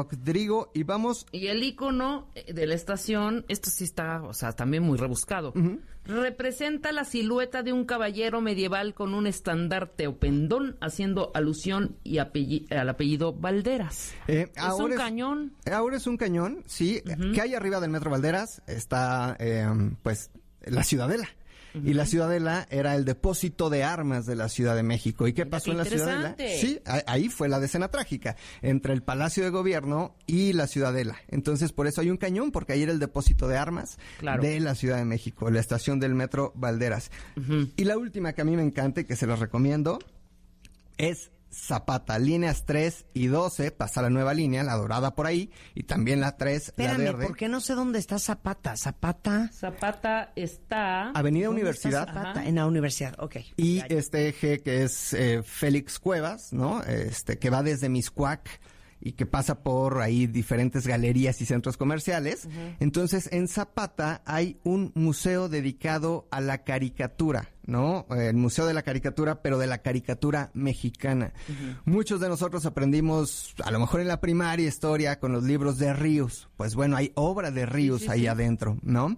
Rodrigo, y vamos... Y el icono de la estación, esto sí está, o sea, también muy rebuscado. Uh-huh. Representa la silueta de un caballero medieval con un estandarte o pendón, haciendo alusión al apellido Valderas. Es un cañón. Ahora es un cañón, sí. Uh-huh. Que hay arriba del Metro Valderas está, pues, la Ciudadela. Uh-huh. Y la Ciudadela era el depósito de armas de la Ciudad de México. ¿Y qué pasó en la Ciudadela? Sí, ahí fue la escena trágica, entre el Palacio de Gobierno y la Ciudadela. Entonces, por eso hay un cañón, porque ahí era el depósito de armas de la Ciudad de México, la estación del Metro Valderas. Uh-huh. Y la última que a mí me encanta y que se los recomiendo es Zapata, líneas 3 y 12, pasa la nueva línea, la dorada por ahí, y también la 3, la verde. ¿Por qué no sé dónde está Zapata? Zapata está... Avenida Universidad. Zapata, en la universidad, ok. Y este eje que es Félix Cuevas, ¿no? Que va desde Mixcoac y que pasa por ahí diferentes galerías y centros comerciales. Uh-huh. Entonces, en Zapata hay un museo dedicado a la caricatura, ¿no? El Museo de la Caricatura, pero de la caricatura mexicana. Uh-huh. Muchos de nosotros aprendimos, a lo mejor en la primaria, historia con los libros de Ríos. Pues bueno, hay obra de Ríos ahí adentro, ¿no?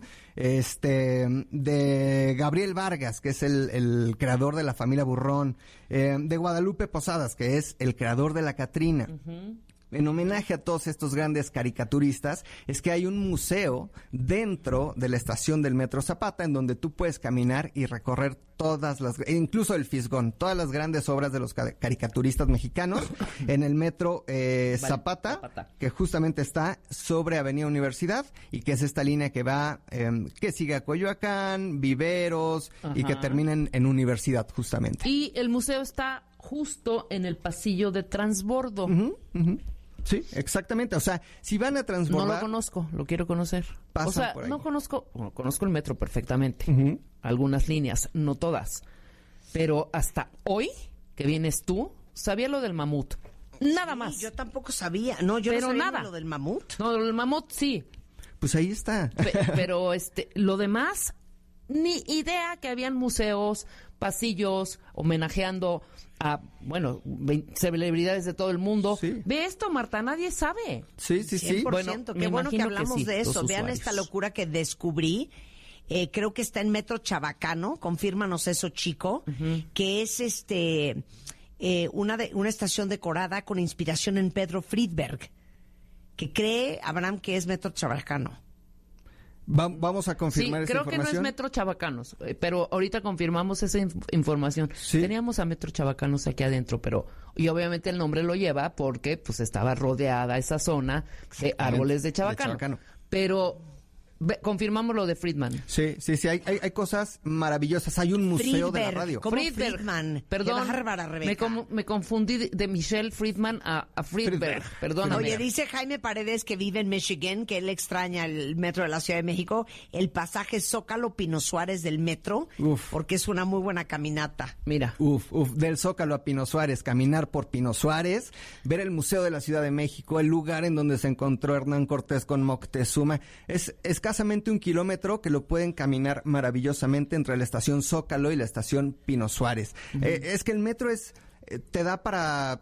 De Gabriel Vargas, que es el creador de La Familia Burrón. De Guadalupe Posadas, que es el creador de La Catrina. Uh-huh. En homenaje a todos estos grandes caricaturistas, es que hay un museo dentro de la estación del Metro Zapata, en donde tú puedes caminar y recorrer incluso el Fisgón, todas las grandes obras de los caricaturistas mexicanos, en el Metro Zapata, que justamente está sobre Avenida Universidad, y que es esta línea que va, que sigue a Coyoacán, Viveros, y que termina en Universidad, justamente. Y el museo está justo en el pasillo de transbordo. Uh-huh, uh-huh. Sí, exactamente. O sea, si van a transbordar... No lo conozco, lo quiero conocer. Pasan o sea, por ahí. no conozco el metro perfectamente. Uh-huh. Algunas líneas, no todas. Pero hasta hoy, que vienes tú, sabía lo del mamut. Nada más. Yo tampoco sabía. No, yo no sabía nada. Lo del mamut. No, el mamut sí. Pues ahí está. Pero lo demás, ni idea que habían museos, pasillos, homenajeando a, bueno, celebridades de todo el mundo. Sí. Ve esto, Marta, nadie sabe. Sí. 100%. Bueno, qué bueno que hablamos de eso. Vean esta locura que descubrí. Creo que está en Metro Chabacano, confírmanos eso, chico, uh-huh. Que es una estación decorada con inspiración en Pedro Friedberg, que cree Abraham que es Metro Chabacano. Vamos a confirmar esa información. Creo que no es Metro Chabacanos, pero ahorita confirmamos esa información. Sí. Teníamos a Metro Chabacanos aquí adentro, y obviamente el nombre lo lleva porque pues estaba rodeada esa zona de árboles de Chabacano. Pero confirmamos lo de Friedman. Sí, hay cosas maravillosas. Hay un museo de la radio. Friedman. Perdón, qué bárbara, Rebeca. Me confundí de Michelle Friedman a Friedberg. Perdóname. Oye, dice Jaime Paredes, que vive en Michigan, que él extraña el metro de la Ciudad de México, el pasaje Zócalo Pino Suárez del metro, porque es una muy buena caminata. Mira. Del Zócalo a Pino Suárez, caminar por Pino Suárez, ver el Museo de la Ciudad de México, el lugar en donde se encontró Hernán Cortés con Moctezuma. Es escasamente 1 kilómetro que lo pueden caminar maravillosamente entre la estación Zócalo y la estación Pino Suárez. Uh-huh. Es que el metro te da para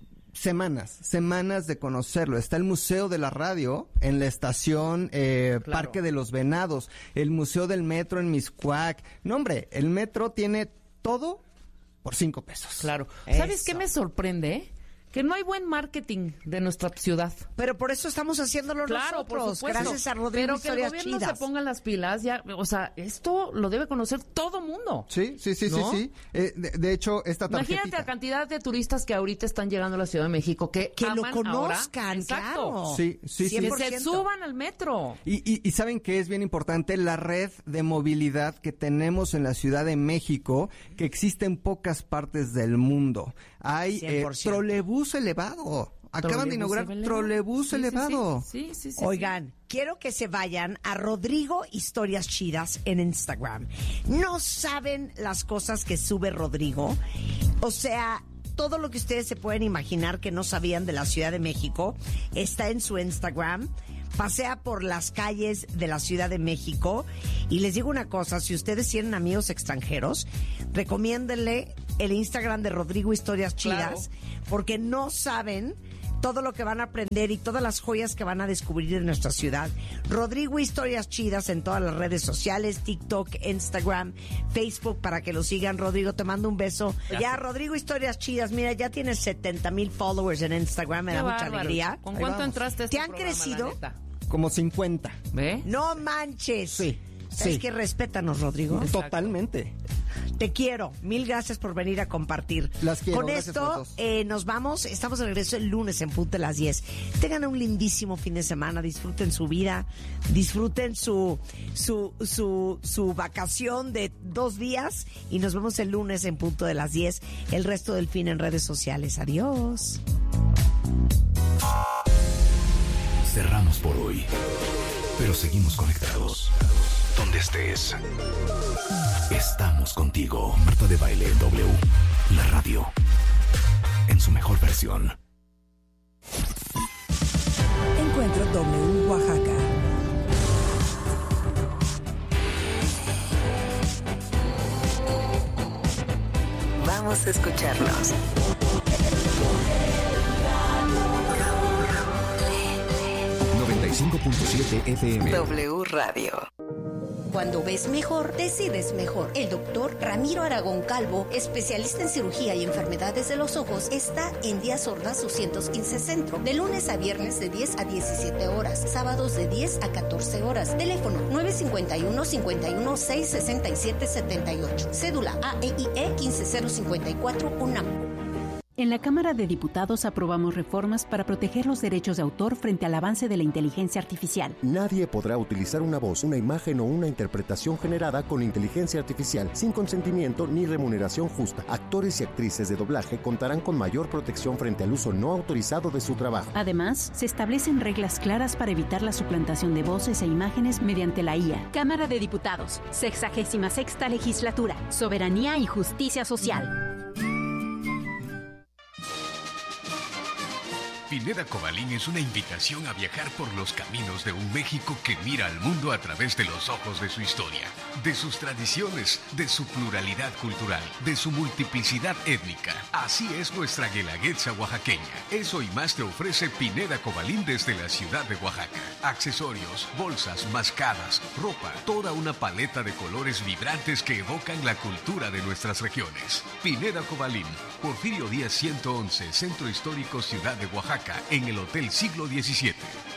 semanas de conocerlo. Está el Museo de la Radio en la estación Parque de los Venados, el Museo del Metro en Mixcoac. No, hombre, el metro tiene todo por 5 pesos. Claro. ¿Sabes qué me sorprende? Que no hay buen marketing de nuestra ciudad. Pero por eso estamos haciéndolo nosotros. Por supuesto. Gracias a Rodrigo. Pero que el gobierno se ponga las pilas, ya, o sea, esto lo debe conocer todo mundo. Sí. ¿No? Sí. De hecho, esta tarjetita. Imagínate la cantidad de turistas que ahorita están llegando a la Ciudad de México que lo conozcan, claro. Sí. Que se suban al metro. Y saben que es bien importante la red de movilidad que tenemos en la Ciudad de México, que existe en pocas partes del mundo. Hay trolebús elevado. Acaban de inaugurar trolebús elevado. Sí. Oigan, quiero que se vayan a Rodrigo Historias Chidas en Instagram. No saben las cosas que sube Rodrigo. O sea, todo lo que ustedes se pueden imaginar que no sabían de la Ciudad de México está en su Instagram. Pasea por las calles de la Ciudad de México. Y les digo una cosa, si ustedes tienen amigos extranjeros, recomiéndenle el Instagram de Rodrigo Historias Chidas, porque no saben todo lo que van a aprender y todas las joyas que van a descubrir en nuestra ciudad. Rodrigo Historias Chidas en todas las redes sociales, TikTok, Instagram, Facebook, para que lo sigan. Rodrigo, te mando un beso. Ya, Rodrigo Historias Chidas, mira, ya tienes 70,000 followers en Instagram, me da mucha alegría. ¿Con cuánto entraste a este ¿Te han programa, crecido? la neta? Como 50. ¿Ve? No manches. Sí. Es que respétanos, Rodrigo. Totalmente. Te quiero. Mil gracias por venir a compartir. Las quiero. Con Gracias por esto todos. nos vamos. Estamos de regreso el lunes en punto de las 10. Tengan un lindísimo fin de semana. Disfruten su vida. Disfruten su vacación de 2 días. Y nos vemos el lunes en punto de las 10. El resto del fin en redes sociales. Adiós. Cerramos por hoy, pero seguimos conectados. Donde estés, estamos contigo. Marta de Baile W, la radio, en su mejor versión. Encuentro W Oaxaca. Vamos a escucharnos. 95.7 FM. W Radio. Cuando ves mejor, decides mejor. El doctor Ramiro Aragón Calvo, especialista en cirugía y enfermedades de los ojos, está en Díaz Ordaz 215 Centro, de lunes a viernes de 10 a 17 horas, sábados de 10 a 14 horas. Teléfono 951-516-6778. Cédula AEIE 15054 UNAM. En la Cámara de Diputados aprobamos reformas para proteger los derechos de autor frente al avance de la inteligencia artificial. Nadie podrá utilizar una voz, una imagen o una interpretación generada con inteligencia artificial sin consentimiento ni remuneración justa. Actores y actrices de doblaje contarán con mayor protección frente al uso no autorizado de su trabajo. Además, se establecen reglas claras para evitar la suplantación de voces e imágenes mediante la IA. Cámara de Diputados, 66ª Legislatura, Soberanía y Justicia Social. Pineda Cobalín es una invitación a viajar por los caminos de un México que mira al mundo a través de los ojos de su historia, de sus tradiciones, de su pluralidad cultural, de su multiplicidad étnica. Así es nuestra guelaguetza oaxaqueña. Eso y más te ofrece Pineda Cobalín desde la ciudad de Oaxaca. Accesorios, bolsas, mascadas, ropa, toda una paleta de colores vibrantes que evocan la cultura de nuestras regiones. Pineda Cobalín, Porfirio Díaz 111, Centro Histórico Ciudad de Oaxaca, en el Hotel Siglo XVII.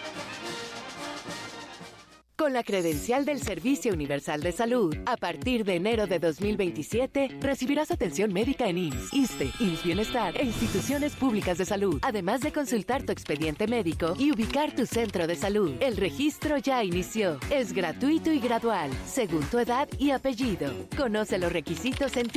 Con la credencial del Servicio Universal de Salud, a partir de enero de 2027, recibirás atención médica en IMSS, ISSSTE, IMSS Bienestar e instituciones públicas de salud, además de consultar tu expediente médico y ubicar tu centro de salud. El registro ya inició. Es gratuito y gradual, según tu edad y apellido. Conoce los requisitos en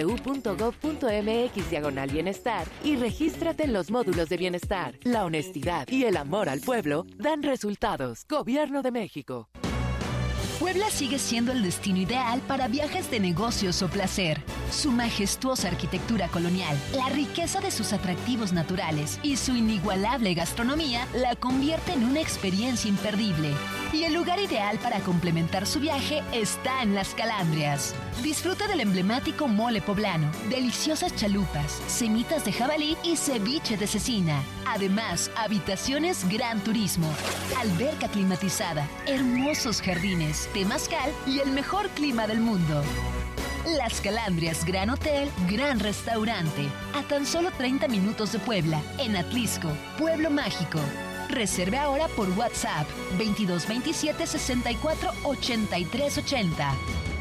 www.gov.mx/bienestar y regístrate en los módulos de bienestar. La honestidad y el amor al pueblo dan resultados. Gobierno de México. Puebla sigue siendo el destino ideal para viajes de negocios o placer. Su majestuosa arquitectura colonial, la riqueza de sus atractivos naturales y su inigualable gastronomía la convierte en una experiencia imperdible. Y el lugar ideal para complementar su viaje está en Las Calandrias. Disfruta del emblemático mole poblano, deliciosas chalupas, semitas de jabalí y ceviche de cecina. Además, habitaciones Gran Turismo, alberca climatizada, hermosos jardines, temazcal y el mejor clima del mundo. Las Calandrias Gran Hotel, Gran Restaurante, a tan solo 30 minutos de Puebla, en Atlisco, Pueblo Mágico. Reserve ahora por WhatsApp 2227 64 83 80.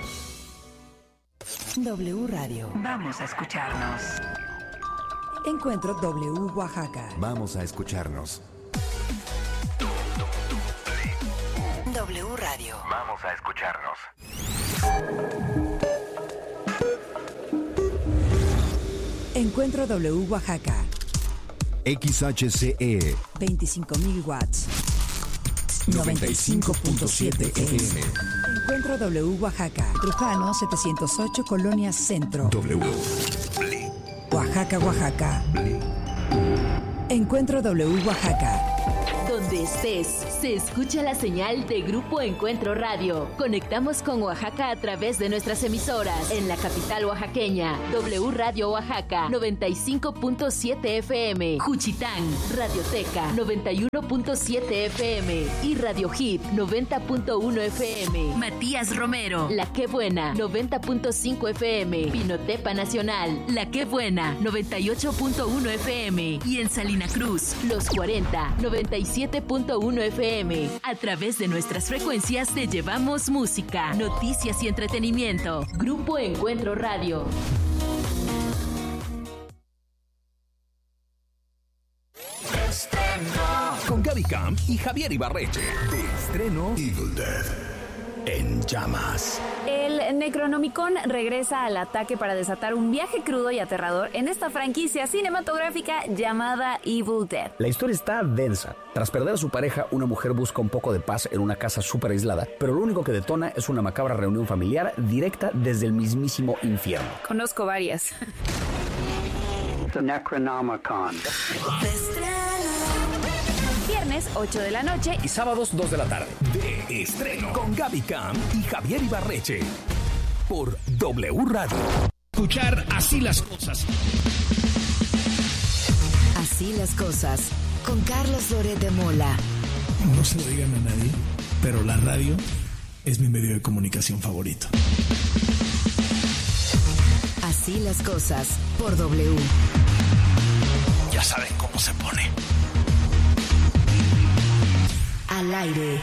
W Radio. Vamos a escucharnos. Encuentro W Oaxaca. Vamos a escucharnos. W Radio. Vamos a escucharnos. Encuentro W Oaxaca. XHCE 25,000 watts. 95.7 FM. Encuentro W Oaxaca. Trujano 708 Colonia Centro. W. Oaxaca, Oaxaca. Encuentro W Oaxaca. Donde estés, se escucha la señal de Grupo Encuentro Radio. Conectamos con Oaxaca a través de nuestras emisoras. En la capital oaxaqueña, W Radio Oaxaca, 95.7 FM. Juchitán, Radioteca, 91.7 FM. Y Radio Hit, 90.1 FM. Matías Romero, La Qué Buena, 90.5 FM. Pinotepa Nacional, La Qué Buena, 98.1 FM. Y en Salina Cruz, Los 40, 97.1 FM. A través de nuestras frecuencias te llevamos música, noticias y entretenimiento. Grupo Encuentro Radio. Con Gaby Camp y Javier Ibarreche. De estreno Evil Dead en llamas. El Necronomicon regresa al ataque para desatar un viaje crudo y aterrador en esta franquicia cinematográfica llamada Evil Dead. La historia está densa. Tras perder a su pareja, una mujer busca un poco de paz en una casa súper aislada, pero lo único que detona es una macabra reunión familiar directa desde el mismísimo infierno. Conozco varias. The Necronomicon. Viernes, 8 de la noche. Y sábados, 2 de la tarde. De estreno. Con Gaby Camp y Javier Ibarreche. Por W Radio. Escuchar Así las Cosas. Así las Cosas. Con Carlos Loret de Mola. No se lo digan a nadie, pero la radio es mi medio de comunicación favorito. Así las Cosas. Por W. Ya saben cómo se pone. Al aire.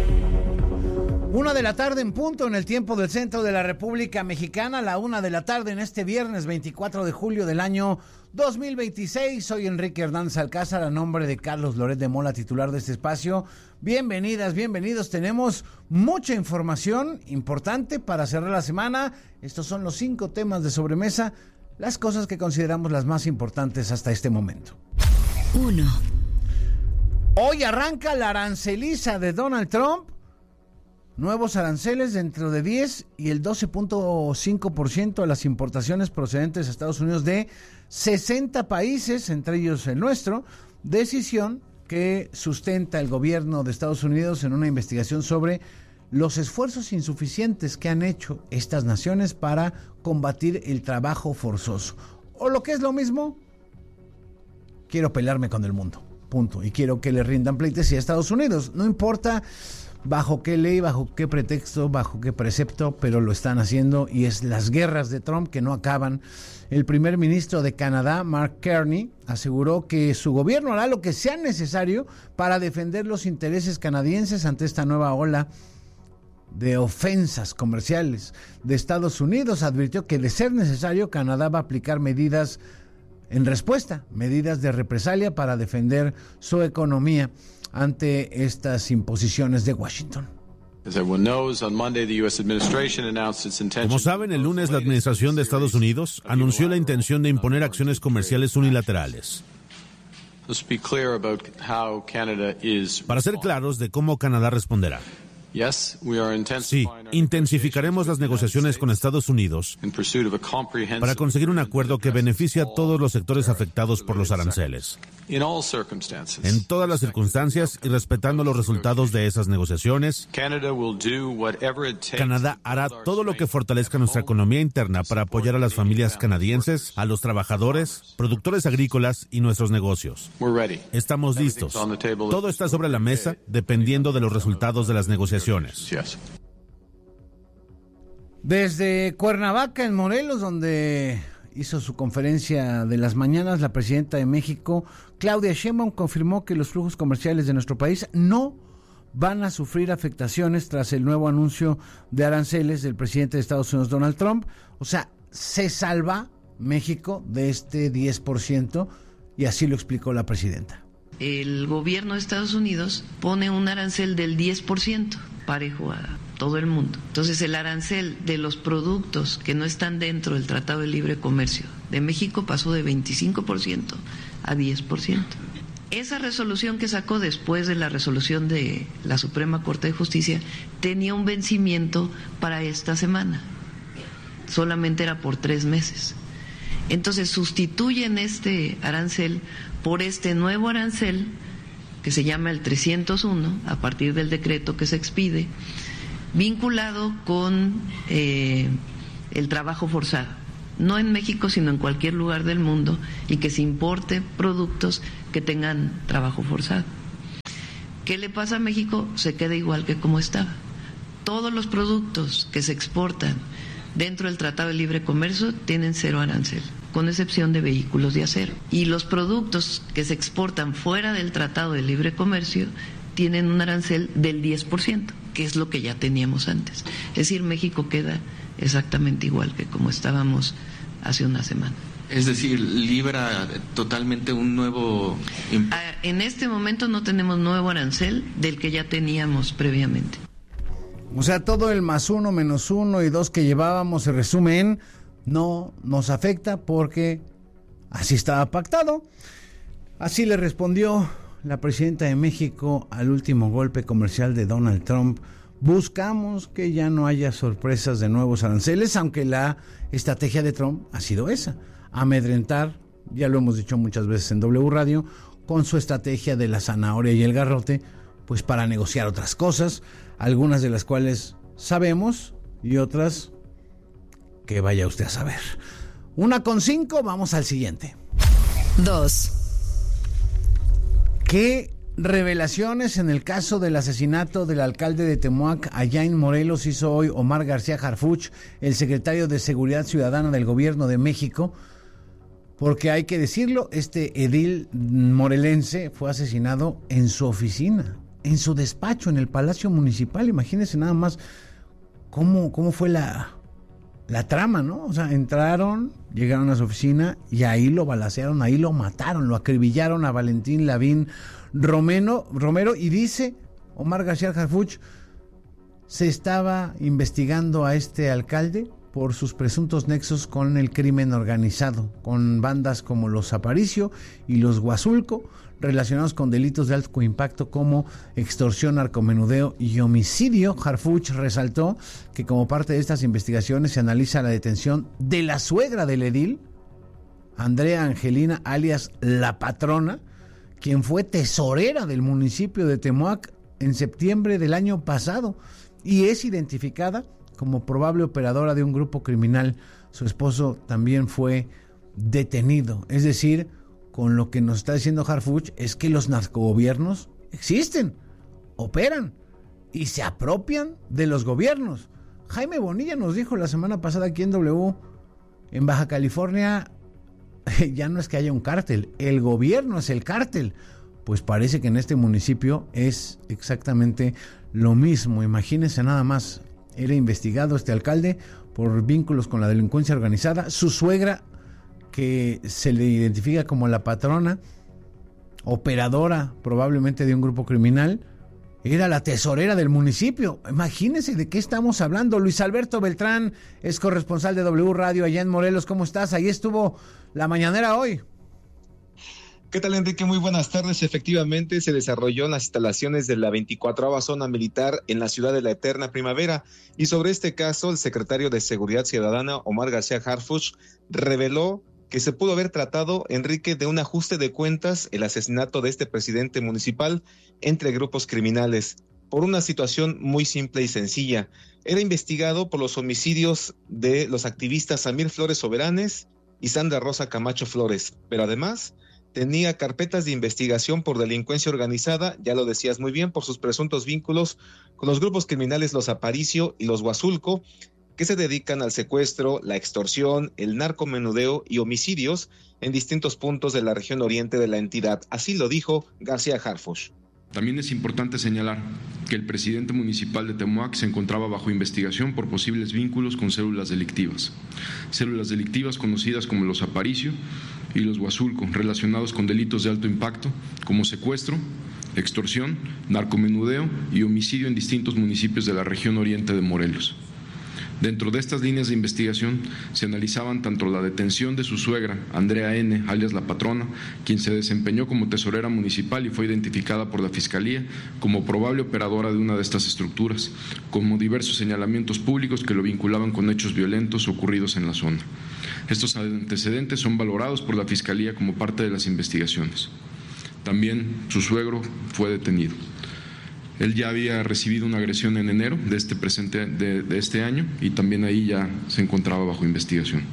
1 de la tarde en punto en el tiempo del centro de la República Mexicana, la 1 de la tarde en este viernes 24 de julio del año 2026. Soy Enrique Hernández Alcázar, a nombre de Carlos Loret de Mola, titular de este espacio. Bienvenidas, bienvenidos. Tenemos mucha información importante para cerrar la semana. Estos son los 5 temas de sobremesa, las cosas que consideramos las más importantes hasta este momento. 1. Hoy arranca la aranceliza de Donald Trump. Nuevos aranceles dentro de 10 y el 12.5% a las importaciones procedentes de Estados Unidos de 60 países, entre ellos el nuestro. Decisión que sustenta el gobierno de Estados Unidos en una investigación sobre los esfuerzos insuficientes que han hecho estas naciones para combatir el trabajo forzoso. O lo que es lo mismo, quiero pelearme con el mundo. Punto. Y quiero que le rindan pleitesía a Estados Unidos. No importa bajo qué ley, bajo qué pretexto, bajo qué precepto, pero lo están haciendo y es las guerras de Trump que no acaban. El primer ministro de Canadá, Mark Carney, aseguró que su gobierno hará lo que sea necesario para defender los intereses canadienses ante esta nueva ola de ofensas comerciales de Estados Unidos. Advirtió que de ser necesario, Canadá va a aplicar medidas en respuesta, medidas de represalia para defender su economía ante estas imposiciones de Washington. Como saben, el lunes la administración de Estados Unidos anunció la intención de imponer acciones comerciales unilaterales. Para ser claros de cómo Canadá responderá. Sí, intensificaremos las negociaciones con Estados Unidos para conseguir un acuerdo que beneficie a todos los sectores afectados por los aranceles. En todas las circunstancias y respetando los resultados de esas negociaciones, Canadá hará todo lo que fortalezca nuestra economía interna para apoyar a las familias canadienses, a los trabajadores, productores agrícolas y nuestros negocios. Estamos listos. Todo está sobre la mesa dependiendo de los resultados de las negociaciones. Desde Cuernavaca, en Morelos, donde hizo su conferencia de las mañanas, la presidenta de México, Claudia Sheinbaum, confirmó que los flujos comerciales de nuestro país no van a sufrir afectaciones tras el nuevo anuncio de aranceles del presidente de Estados Unidos, Donald Trump. O sea, se salva México de este 10%, y así lo explicó la presidenta. El gobierno de Estados Unidos pone un arancel del 10%, parejo a todo el mundo. Entonces, el arancel de los productos que no están dentro del Tratado de Libre Comercio de México pasó de 25% a 10%. Esa resolución que sacó después de la resolución de la Suprema Corte de Justicia tenía un vencimiento para esta semana. Solamente era por 3 meses. Entonces, sustituyen este arancel por este nuevo arancel que se llama el 301, a partir del decreto que se expide, vinculado con el trabajo forzado, no en México, sino en cualquier lugar del mundo, y que se importe productos que tengan trabajo forzado. ¿Qué le pasa a México? Se queda igual que como estaba. Todos los productos que se exportan dentro del Tratado de Libre Comercio tienen 0 arancel, con excepción de vehículos de acero. Y los productos que se exportan fuera del Tratado de Libre Comercio tienen un arancel del 10%, que es lo que ya teníamos antes. Es decir, México queda exactamente igual que como estábamos hace una semana. Es decir, libra totalmente un nuevo... En este momento no tenemos nuevo arancel del que ya teníamos previamente. O sea, todo el +1, -1 y 2 que llevábamos se resume en no nos afecta porque así estaba pactado. Así le respondió la presidenta de México al último golpe comercial de Donald Trump. Buscamos que ya no haya sorpresas de nuevos aranceles, aunque la estrategia de Trump ha sido esa, amedrentar, ya lo hemos dicho muchas veces en W Radio, con su estrategia de la zanahoria y el garrote, pues para negociar otras cosas, algunas de las cuales sabemos y otras que vaya usted a saber. 1:05, vamos al siguiente. 2. ¿Qué revelaciones en el caso del asesinato del alcalde de Temuac, allá en Morelos, hizo hoy Omar García Harfuch, el secretario de Seguridad Ciudadana del Gobierno de México? Porque hay que decirlo, este edil morelense fue asesinado en su oficina, en su despacho, en el Palacio Municipal. Imagínense nada más cómo fue la trama, ¿no? O sea, entraron, llegaron a su oficina y ahí lo balacearon, ahí lo mataron, lo acribillaron a Valentín Lavín Romero, y dice Omar García Harfuch, se estaba investigando a este alcalde por sus presuntos nexos con el crimen organizado, con bandas como los Aparicio y los Huazulco, relacionados con delitos de alto impacto como extorsión, narcomenudeo y homicidio. Harfuch resaltó que como parte de estas investigaciones se analiza la detención de la suegra del edil, Andrea Angelina, alias La Patrona, quien fue tesorera del municipio de Temuac en septiembre del año pasado y es identificada como probable operadora de un grupo criminal. Su esposo también fue detenido. Es decir, con lo que nos está diciendo Harfuch es que los narcogobiernos existen, operan y se apropian de los gobiernos. Jaime Bonilla nos dijo la semana pasada aquí en W, en Baja California, ya no es que haya un cártel, el gobierno es el cártel. Pues parece que en este municipio es exactamente lo mismo. Imagínense nada más, era investigado este alcalde por vínculos con la delincuencia organizada. Su suegra, que se le identifica como la patrona, operadora probablemente de un grupo criminal, era la tesorera del municipio. Imagínense de qué estamos hablando. Luis Alberto Beltrán es corresponsal de W Radio allá en Morelos. ¿Cómo estás? Ahí estuvo la mañanera hoy. ¿Qué tal, Enrique? Muy buenas tardes. Efectivamente, se desarrolló en las instalaciones de la 24ª Zona Militar en la ciudad de la Eterna Primavera. Y sobre este caso, el secretario de Seguridad Ciudadana, Omar García Harfuch, reveló que se pudo haber tratado, Enrique, de un ajuste de cuentas, el asesinato de este presidente municipal entre grupos criminales, por una situación muy simple y sencilla. Era investigado por los homicidios de los activistas Samir Flores Soberanes y Sandra Rosa Camacho Flores, pero además tenía carpetas de investigación por delincuencia organizada, ya lo decías muy bien, por sus presuntos vínculos con los grupos criminales Los Aparicio y Los Huazulco, que se dedican al secuestro, la extorsión, el narcomenudeo y homicidios en distintos puntos de la región oriente de la entidad. Así lo dijo García Harfuch. También es importante señalar que el presidente municipal de Temuac se encontraba bajo investigación por posibles vínculos con células delictivas conocidas como Los Aparicio y Los Huazulco, relacionados con delitos de alto impacto como secuestro, extorsión, narcomenudeo y homicidio en distintos municipios de la región oriente de Morelos. Dentro de estas líneas de investigación se analizaban tanto la detención de su suegra, Andrea N., alias La Patrona, quien se desempeñó como tesorera municipal y fue identificada por la Fiscalía como probable operadora de una de estas estructuras, como diversos señalamientos públicos que lo vinculaban con hechos violentos ocurridos en la zona. Estos antecedentes son valorados por la Fiscalía como parte de las investigaciones. También su suegro fue detenido. Él ya había recibido una agresión en enero de este año y también ahí ya se encontraba bajo investigación.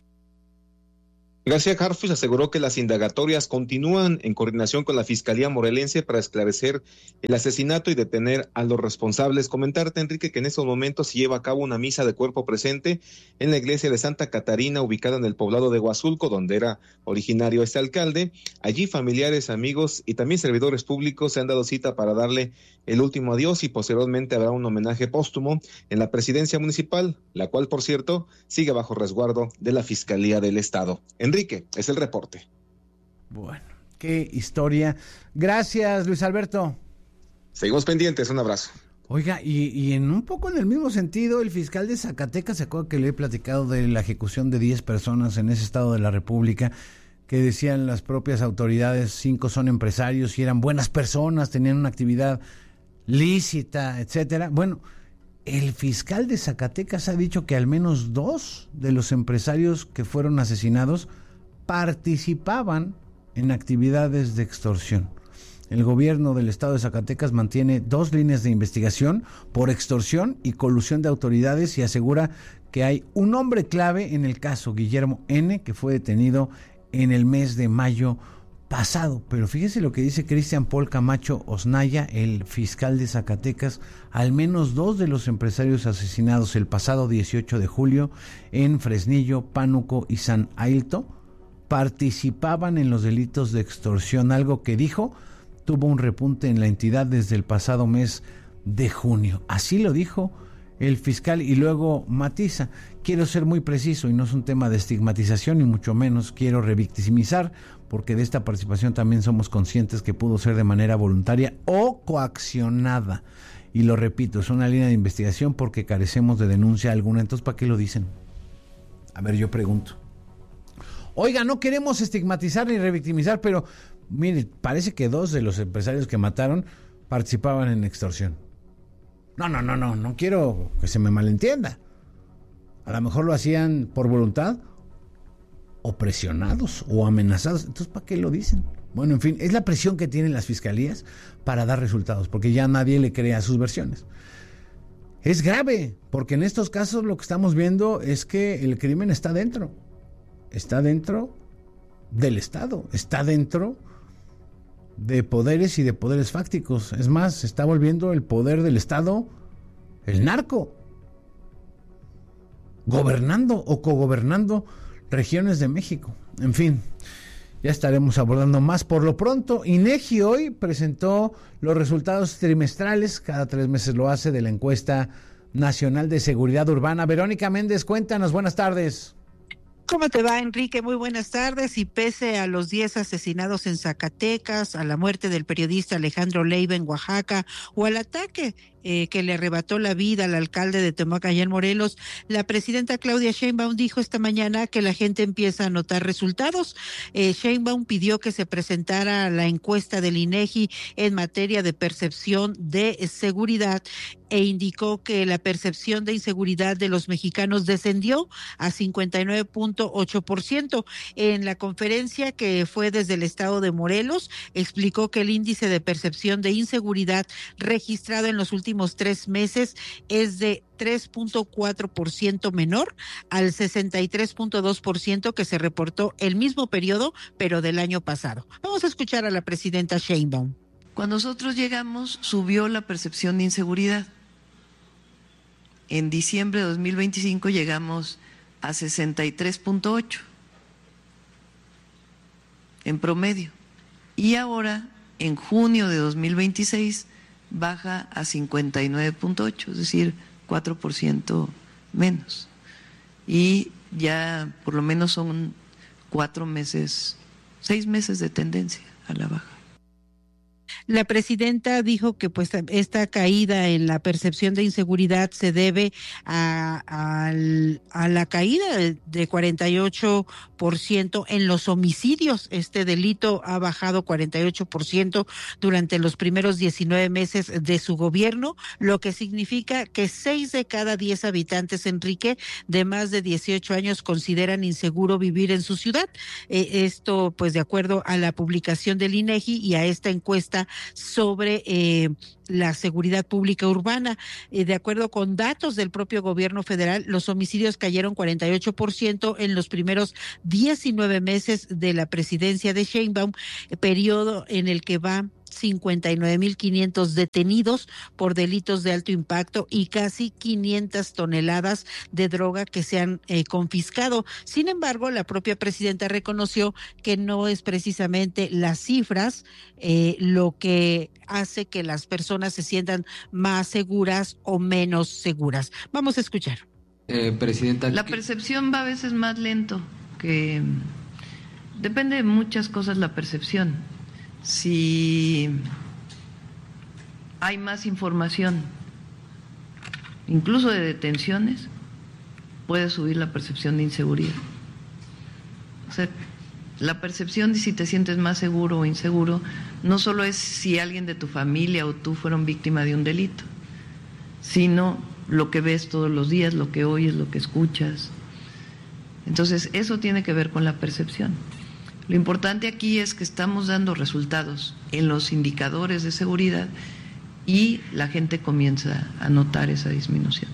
García Harfuch aseguró que las indagatorias continúan en coordinación con la Fiscalía Morelense para esclarecer el asesinato y detener a los responsables. Comentarte, Enrique, que en estos momentos se lleva a cabo una misa de cuerpo presente en la iglesia de Santa Catarina, ubicada en el poblado de Huazulco, donde era originario este alcalde. Allí familiares, amigos y también servidores públicos se han dado cita para darle el último adiós y posteriormente habrá un homenaje póstumo en la presidencia municipal, la cual, por cierto, sigue bajo resguardo de la Fiscalía del Estado. Enrique, es el reporte. Bueno, qué historia. Gracias, Luis Alberto. Seguimos pendientes, un abrazo. Oiga, y en un poco en el mismo sentido, el fiscal de Zacatecas, ¿se acuerda que le he platicado de la ejecución de 10 personas en ese estado de la República? Que decían las propias autoridades, 5 son empresarios y eran buenas personas, tenían una actividad lícita, etcétera. Bueno, el fiscal de Zacatecas ha dicho que al menos 2 de los empresarios que fueron asesinados participaban en actividades de extorsión. El gobierno del estado de Zacatecas mantiene 2 líneas de investigación por extorsión y colusión de autoridades y asegura que hay un hombre clave en el caso, Guillermo N., que fue detenido en el mes de mayo pasado. Pero fíjese lo que dice Cristian Paul Camacho Osnaya, el fiscal de Zacatecas. Al menos 2 de los empresarios asesinados el pasado 18 de julio en Fresnillo, Pánuco y San Ailto participaban en los delitos de extorsión, algo que dijo tuvo un repunte en la entidad desde el pasado mes de junio. Así lo dijo el fiscal y luego matiza: quiero ser muy preciso y no es un tema de estigmatización ni mucho menos quiero revictimizar, porque de esta participación también somos conscientes que pudo ser de manera voluntaria o coaccionada. Y lo repito, es una línea de investigación porque carecemos de denuncia alguna. Entonces, ¿para qué lo dicen? A ver, yo pregunto. Oiga, no queremos estigmatizar ni revictimizar, pero mire, parece que 2 de los empresarios que mataron participaban en extorsión. No quiero que se me malentienda. A lo mejor lo hacían por voluntad o presionados o amenazados. Entonces, ¿para qué lo dicen? Bueno, en fin, es la presión que tienen las fiscalías para dar resultados, porque ya nadie le cree a sus versiones. Es grave, porque en estos casos lo que estamos viendo es que el crimen está dentro del Estado, está dentro de poderes y de poderes fácticos. Es más, se está volviendo el poder del Estado el narco, gobernando o cogobernando regiones de México. En fin, ya estaremos abordando más. Por lo pronto, INEGI hoy presentó los resultados trimestrales, cada 3 meses lo hace, de la encuesta nacional de seguridad urbana. Verónica Méndez, cuéntanos, buenas tardes. ¿Cómo te va, Enrique? Muy buenas tardes. Y pese a los 10 asesinados en Zacatecas, a la muerte del periodista Alejandro Leiva en Oaxaca o al ataque que le arrebató la vida al alcalde de Temoac allá en Morelos, la presidenta Claudia Sheinbaum dijo esta mañana que la gente empieza a notar resultados. Sheinbaum pidió que se presentara la encuesta del INEGI en materia de percepción de seguridad e indicó que la percepción de inseguridad de los mexicanos descendió a 59.8%. En la conferencia que fue desde el estado de Morelos, explicó que el índice de percepción de inseguridad registrado en los últimos 3 meses es de 3.4% menor al 63.2% que se reportó el mismo periodo, pero del año pasado. Vamos a escuchar a la presidenta Sheinbaum. Cuando nosotros llegamos, subió la percepción de inseguridad. En diciembre de 2025 llegamos a 63.8 en promedio. Y ahora, en junio de 2026, baja a 59.8, es decir, 4% menos. Y ya por lo menos son 6 meses de tendencia a la baja. La presidenta dijo que pues esta caída en la percepción de inseguridad se debe a la caída de 48% en los homicidios. Este delito ha bajado 48% durante los primeros 19 meses de su gobierno, lo que significa que 6 de cada 10 habitantes, Enrique, de más de 18 años consideran inseguro vivir en su ciudad. Esto pues de acuerdo a la publicación del INEGI y a esta encuesta sobre la seguridad pública urbana. De acuerdo con datos del propio gobierno federal, los homicidios cayeron 48% en los primeros 19 meses de la presidencia de Sheinbaum, periodo en el que va 59,500 detenidos por delitos de alto impacto y casi 500 toneladas de droga que se han confiscado. Sin embargo, la propia presidenta reconoció que no es precisamente las cifras lo que hace que las personas se sientan más seguras o menos seguras. Vamos a escuchar. Presidenta. La percepción va a veces más lento, que depende de muchas cosas la percepción. Si hay más información, incluso de detenciones, puede subir la percepción de inseguridad. O sea, la percepción de si te sientes más seguro o inseguro no solo es si alguien de tu familia o tú fueron víctima de un delito, sino lo que ves todos los días, lo que oyes, lo que escuchas. Entonces, eso tiene que ver con la percepción. Lo importante aquí es que estamos dando resultados en los indicadores de seguridad y la gente comienza a notar esa disminución.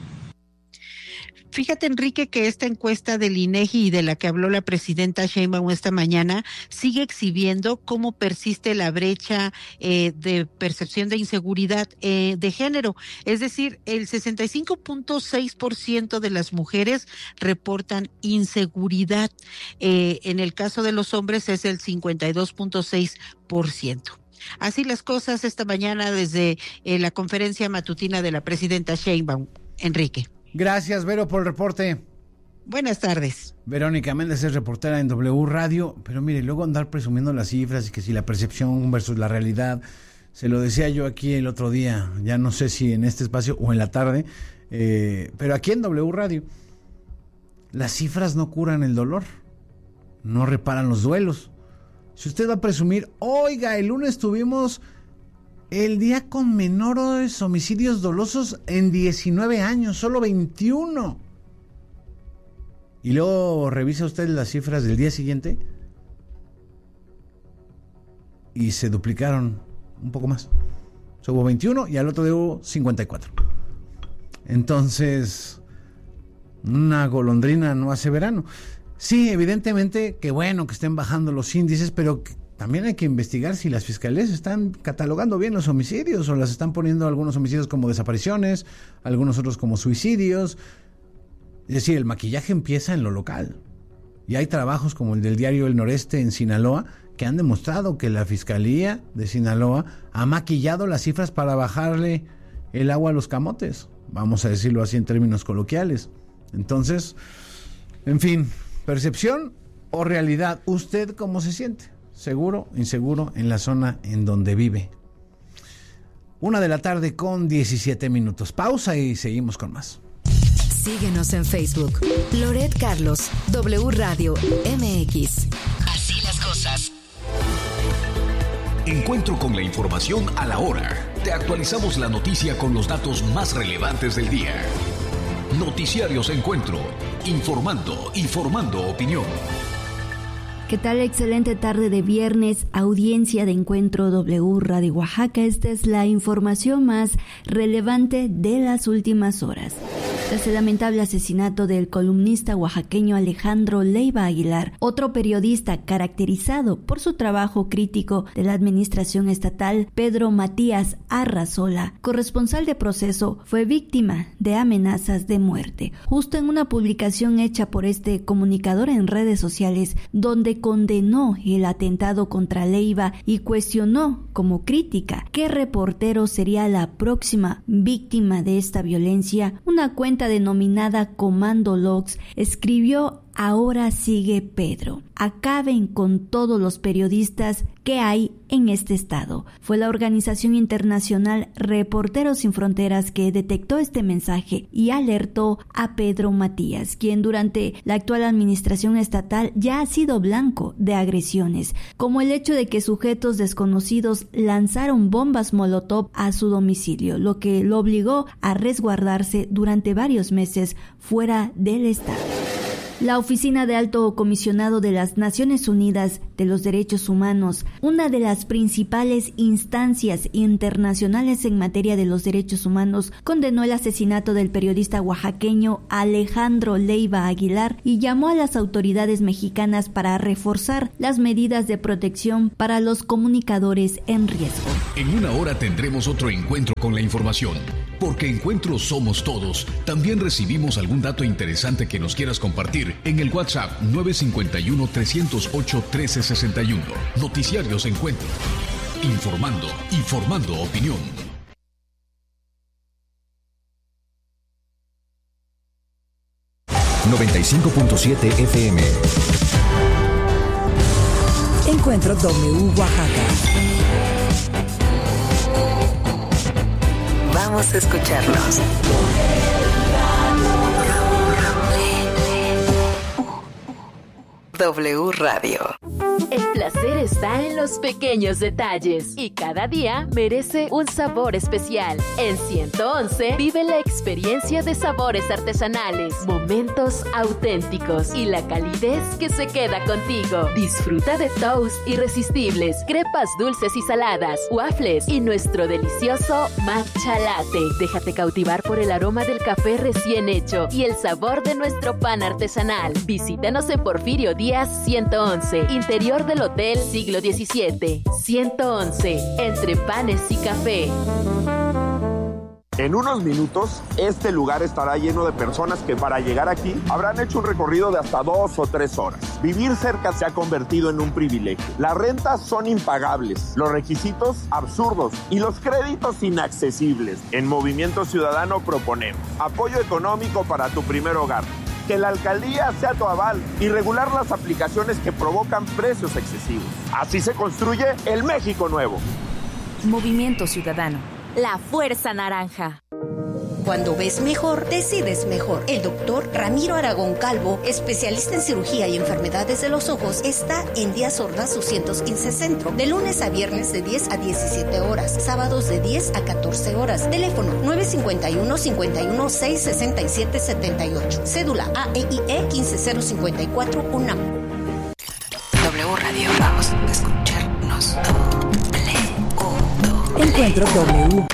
Fíjate, Enrique, que esta encuesta del INEGI y de la que habló la presidenta Sheinbaum esta mañana sigue exhibiendo cómo persiste la brecha de percepción de inseguridad de género. Es decir, el 65.6% de las mujeres reportan inseguridad. En el caso de los hombres es el 52.6%. Así las cosas esta mañana desde la conferencia matutina de la presidenta Sheinbaum. Enrique. Gracias, Vero, por el reporte. Buenas tardes. Verónica Méndez es reportera en W Radio, pero mire, luego andar presumiendo las cifras y que si la percepción versus la realidad, se lo decía yo aquí el otro día, ya no sé si en este espacio o en la tarde, pero aquí en W Radio, las cifras no curan el dolor, no reparan los duelos. Si usted va a presumir, oiga, el lunes tuvimos el día con menores homicidios dolosos en 19 años, solo 21. Y luego revisa usted las cifras del día siguiente y se duplicaron un poco más. O sea, hubo 21 y al otro día hubo 54. Entonces, una golondrina no hace verano. Sí, evidentemente que bueno que estén bajando los índices, pero también hay que investigar si las fiscalías están catalogando bien los homicidios o las están poniendo algunos homicidios como desapariciones, algunos otros como suicidios. Es decir, el maquillaje empieza en lo local. Y hay trabajos como el del diario El Noreste en Sinaloa que han demostrado que la Fiscalía de Sinaloa ha maquillado las cifras para bajarle el agua a los camotes. Vamos a decirlo así en términos coloquiales. Entonces, en fin, percepción o realidad. ¿Usted cómo se siente? ¿Seguro, inseguro en la zona en donde vive? 1:00 p.m. con 17 minutos. Pausa y seguimos con más. Síguenos en Facebook. Loret Carlos, W Radio MX. Así las cosas. Encuentro con la información a la hora. Te actualizamos la noticia con los datos más relevantes del día. Noticiarios Encuentro. Informando y formando opinión. ¿Qué tal? Excelente tarde de viernes, audiencia de Encuentro W Radio Oaxaca. Esta es la información más relevante de las últimas horas. Tras el lamentable asesinato del columnista oaxaqueño Alejandro Leiva Aguilar, otro periodista caracterizado por su trabajo crítico de la administración estatal, Pedro Matías Arrazola, corresponsal de Proceso, fue víctima de amenazas de muerte. Justo en una publicación hecha por este comunicador en redes sociales, donde condenó el atentado contra Leiva y cuestionó como crítica qué reportero sería la próxima víctima de esta violencia, una cuenta denominada Comando Logs escribió ahora sigue Pedro. Acaben con todos los periodistas que hay en este estado. Fue la organización internacional Reporteros Sin Fronteras que detectó este mensaje y alertó a Pedro Matías, quien durante la actual administración estatal ya ha sido blanco de agresiones, como el hecho de que sujetos desconocidos lanzaron bombas molotov a su domicilio, lo que lo obligó a resguardarse durante varios meses fuera del estado. La Oficina de Alto Comisionado de las Naciones Unidas de los Derechos Humanos, una de las principales instancias internacionales en materia de los derechos humanos, condenó el asesinato del periodista oaxaqueño Alejandro Leiva Aguilar y llamó a las autoridades mexicanas para reforzar las medidas de protección para los comunicadores en riesgo. En una hora tendremos otro encuentro con la información, porque encuentros somos todos. También recibimos algún dato interesante que nos quieras compartir en el WhatsApp 951-308-1361. Noticiarios Encuentro. Informando y formando opinión. ...95.7 FM. Encuentro W Oaxaca. Vamos a escucharnos. W Radio. El placer está en los pequeños detalles y cada día merece un sabor especial. En 111 vive la experiencia de sabores artesanales, momentos auténticos y la calidez que se queda contigo. Disfruta de toast irresistibles, crepas dulces y saladas, waffles y nuestro delicioso matcha latte. Déjate cautivar por el aroma del café recién hecho y el sabor de nuestro pan artesanal. Visítanos en Porfirio Díaz 111, interior del Hotel Siglo XVII. 111, entre panes y café. En unos minutos, este lugar estará lleno de personas que para llegar aquí habrán hecho un recorrido de hasta 2 o 3 horas. Vivir cerca se ha convertido en un privilegio. Las rentas son impagables, los requisitos absurdos y los créditos inaccesibles. En Movimiento Ciudadano proponemos apoyo económico para tu primer hogar, que la alcaldía sea tu aval y regular las aplicaciones que provocan precios excesivos. Así se construye el México nuevo. Movimiento Ciudadano. La Fuerza Naranja. Cuando ves mejor, decides mejor. El doctor Ramiro Aragón Calvo, especialista en cirugía y enfermedades de los ojos, está en Díaz Ordaz 215 Centro, de lunes a viernes de 10 a 17 horas, sábados de 10 a 14 horas. Teléfono 951-516-6778. Cédula AEIE 15054 UNAM. W Radio, vamos a escucharnos. Encuentro W.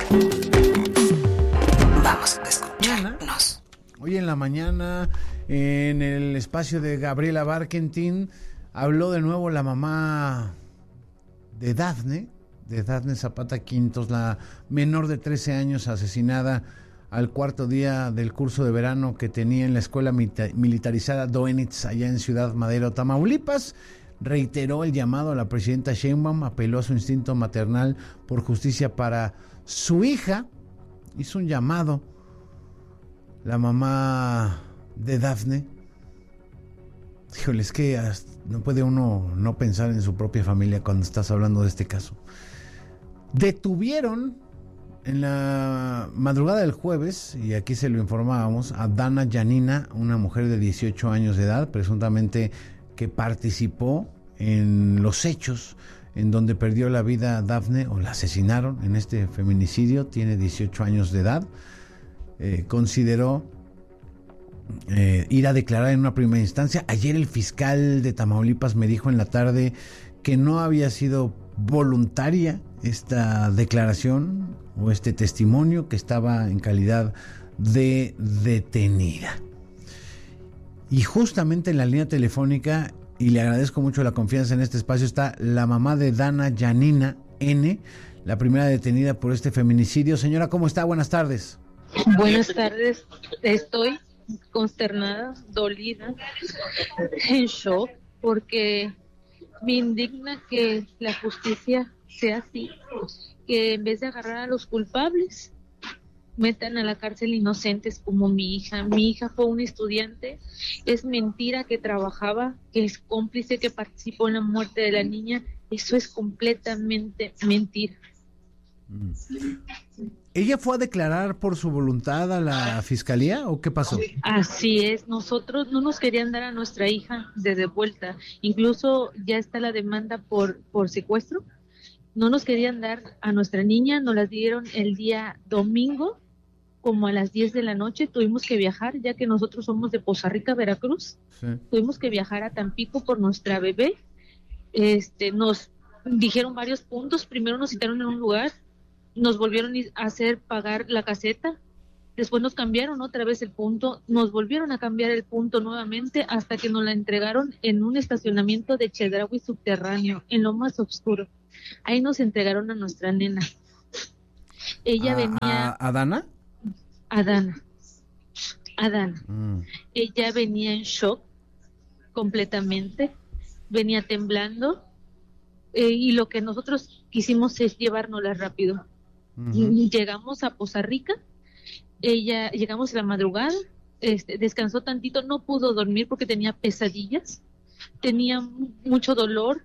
Vamos a escucharnos. Hoy en la mañana, en el espacio de Gabriela Barkentin, habló de nuevo la mamá de Dafne Zapata Quintos, la menor de 13 años asesinada al cuarto día del curso de verano que tenía en la escuela militarizada Doenitz, allá en Ciudad Madero, Tamaulipas. Reiteró el llamado a la presidenta Sheinbaum, apeló a su instinto maternal por justicia para su hija. Hizo un llamado la mamá de Dafne. Híjole, es que no puede uno no pensar en su propia familia cuando estás hablando de este caso. Detuvieron en la madrugada del jueves, y aquí se lo informábamos, a Dana Yanina, una mujer de 18 años de edad, presuntamente que participó en los hechos en donde perdió la vida Dafne, o la asesinaron en este feminicidio. Tiene 18 años de edad. Consideró ir a declarar en una primera instancia. Ayer el fiscal de Tamaulipas me dijo en la tarde que no había sido voluntaria esta declaración o este testimonio, que estaba en calidad de detenida. Y justamente en la línea telefónica, y le agradezco mucho la confianza en este espacio, está la mamá de Dana Yanina N., la primera detenida por este feminicidio. Señora, ¿cómo está? Buenas tardes. Buenas tardes. Estoy consternada, dolida, en shock, porque me indigna que la justicia sea así, que en vez de agarrar a los culpables, metan a la cárcel inocentes como mi hija. Mi hija fue una estudiante, es mentira que trabajaba, que es cómplice, que participó en la muerte de la niña, eso es completamente mentira. ¿Ella fue a declarar por su voluntad a la fiscalía o qué pasó? Así es, nosotros no nos querían dar a nuestra hija de vuelta, incluso ya está la demanda por secuestro, no nos querían dar a nuestra niña, nos la dieron el día domingo, como a las 10 de la noche, tuvimos que viajar, ya que nosotros somos de Poza Rica, Veracruz, tuvimos que viajar a Tampico por nuestra bebé, nos dijeron varios puntos, primero nos citaron en un lugar, nos volvieron a hacer pagar la caseta, después nos cambiaron otra vez el punto, nos volvieron a cambiar el punto nuevamente hasta que nos la entregaron en un estacionamiento de Chedraui subterráneo, en lo más oscuro. Ahí nos entregaron a nuestra nena. Ella venía... ¿A Dana? A Dana. Ella venía en shock completamente, venía temblando, y lo que nosotros quisimos es llevárnosla rápido. Llegamos a Poza Rica, llegamos a la madrugada, descansó tantito, no pudo dormir porque tenía pesadillas, tenía mucho dolor,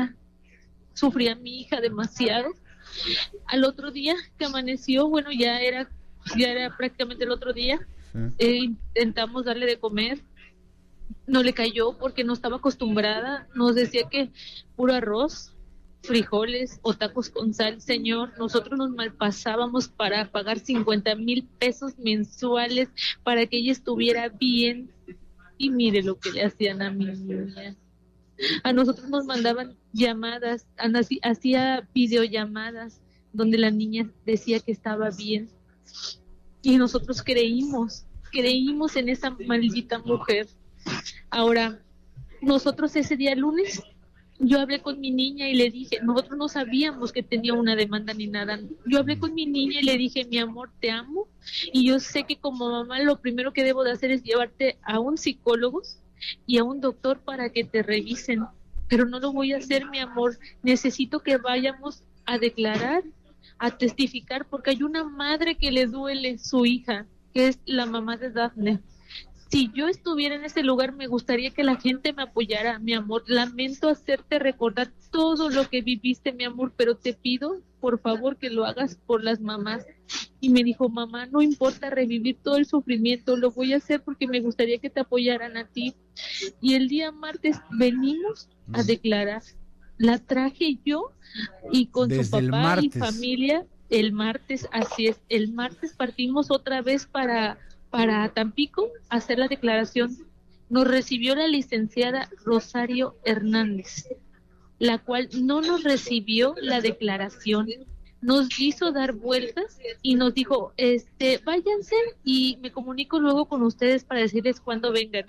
sufría mi hija demasiado. Al otro día que amaneció, bueno, ya era prácticamente el otro día, intentamos darle de comer, no le cayó porque no estaba acostumbrada, nos decía que puro arroz, frijoles o tacos con sal. Señor, nosotros nos malpasábamos para pagar 50,000 pesos mensuales para que ella estuviera bien, y mire lo que le hacían a mi niña. A nosotros nos mandaban llamadas, hacía videollamadas donde la niña decía que estaba bien, y nosotros creímos en esa maldita mujer. Ahora, nosotros ese día lunes, yo hablé con mi niña y le dije, nosotros no sabíamos que tenía una demanda ni nada, yo hablé con mi niña y le dije, mi amor, te amo, y yo sé que como mamá lo primero que debo de hacer es llevarte a un psicólogo y a un doctor para que te revisen, pero no lo voy a hacer, mi amor, necesito que vayamos a declarar, a testificar, porque hay una madre que le duele su hija, que es la mamá de Dafne. Si yo estuviera en ese lugar, me gustaría que la gente me apoyara, mi amor. Lamento hacerte recordar todo lo que viviste, mi amor, pero te pido, por favor, que lo hagas por las mamás. Y me dijo, mamá, no importa revivir todo el sufrimiento, lo voy a hacer porque me gustaría que te apoyaran a ti. Y el día martes venimos a declarar. La traje yo y con su papá y familia el martes, así es. El martes partimos otra vez para Tampico a hacer la declaración. Nos recibió la licenciada Rosario Hernández, la cual no nos recibió la declaración, nos hizo dar vueltas y nos dijo, váyanse y me comunico luego con ustedes para decirles cuándo vengan.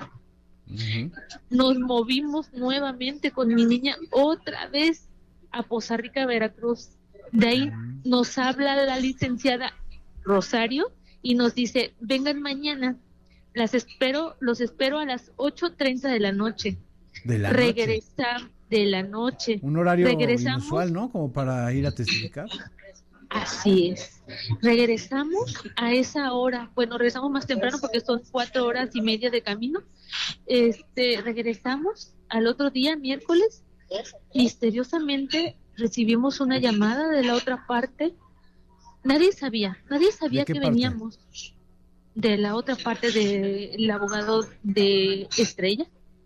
Nos movimos nuevamente con mi niña otra vez a Poza Rica, Veracruz. De ahí nos habla la licenciada Rosario y nos dice, vengan mañana, los espero a las 8:30 de la noche. Regresamos de la noche. Un horario inusual, ¿no? Como para ir a testificar. Así es. Regresamos a esa hora. Bueno, regresamos más temprano porque son 4 horas y media de camino. Regresamos al otro día, miércoles. Misteriosamente recibimos una llamada de la otra parte. Nadie sabía que veníamos de la otra parte del abogado de Estrella.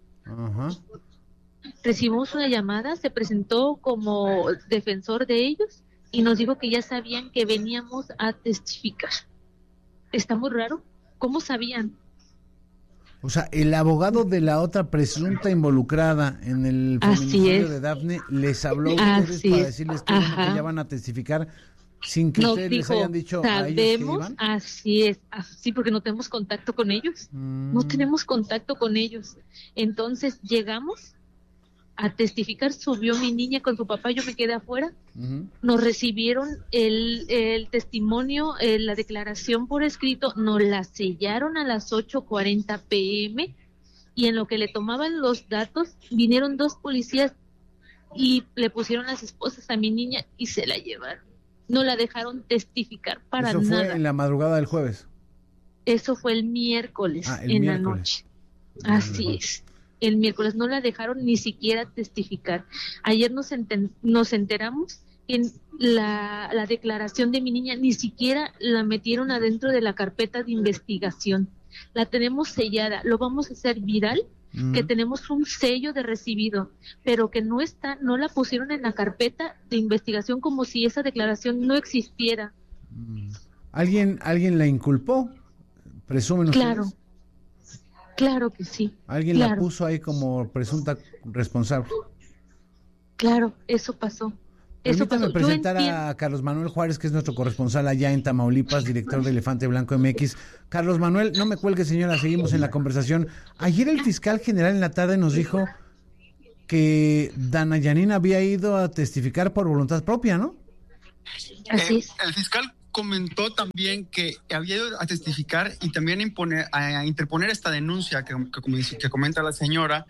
Recibimos una llamada, se presentó como defensor de ellos y nos dijo que ya sabían que veníamos a testificar. Está muy raro. ¿Cómo sabían? O sea, el abogado de la otra presunta involucrada en el feminicidio de Dafne les habló a ustedes para decirles que ya van a testificar sin que ustedes les hayan dicho a ellos que iban. Así es, así, porque no tenemos contacto con ellos. No tenemos contacto con ellos. Entonces llegamos a testificar, subió mi niña con su papá, yo me quedé afuera. Nos recibieron el testimonio, la declaración por escrito, nos la sellaron a las 8:40 p.m. y en lo que le tomaban los datos, vinieron 2 policías y le pusieron las esposas a mi niña y se la llevaron. no la dejaron testificar para nada. ¿Eso fue en la madrugada del jueves? Eso fue el miércoles, la noche. Así es. El miércoles no la dejaron ni siquiera testificar. Ayer nos enteramos que la declaración de mi niña ni siquiera la metieron adentro de la carpeta de investigación. La tenemos sellada, lo vamos a hacer viral, que tenemos un sello de recibido, pero que no la pusieron en la carpeta de investigación como si esa declaración no existiera. ¿Alguien la inculpó? ¿Presumen ustedes? Claro. Claro que sí. ¿Alguien la puso ahí como presunta responsable? Claro, eso pasó. Permítame presentar a Carlos Manuel Juárez, que es nuestro corresponsal allá en Tamaulipas, director de Elefante Blanco MX. Carlos Manuel, no me cuelgue, señora, seguimos en la conversación. Ayer el fiscal general en la tarde nos dijo que Dana Yanina había ido a testificar por voluntad propia, ¿no? Así es. El fiscal comentó también que había ido a testificar y también a interponer esta denuncia que comenta la señora.